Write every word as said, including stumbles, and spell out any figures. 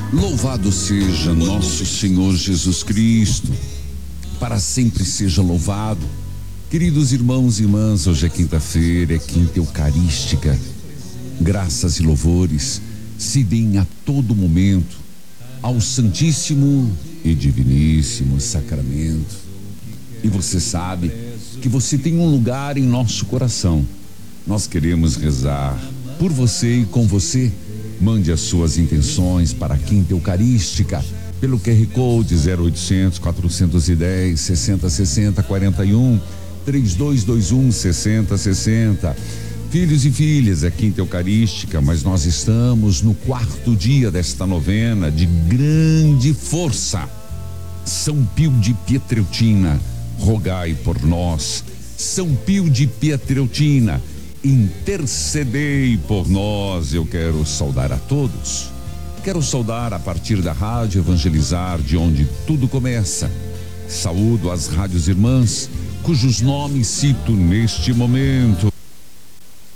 Louvado seja nosso Senhor Jesus Cristo, para sempre seja louvado. Queridos irmãos e irmãs, hoje é quinta-feira, é quinta eucarística. Graças e louvores se deem a todo momento ao Santíssimo e Diviníssimo Sacramento. E você sabe que você tem um lugar em nosso coração. Nós queremos rezar por você e com você. Mande as suas intenções para a Quinta Eucarística pelo Q R Code zero oitocentos, quatrocentos e dez, sessenta sessenta, quarenta e um, três dois dois um, sessenta sessenta. Filhos e filhas, é Quinta Eucarística, mas nós estamos no quarto dia desta novena de grande força. São Pio de Pietreutina, rogai por nós. São Pio de Pietreutina, intercedei por nós. Eu quero saudar a todos. Quero saudar a partir da Rádio Evangelizar, de onde tudo começa. Saúdo as rádios irmãs, cujos nomes cito neste momento.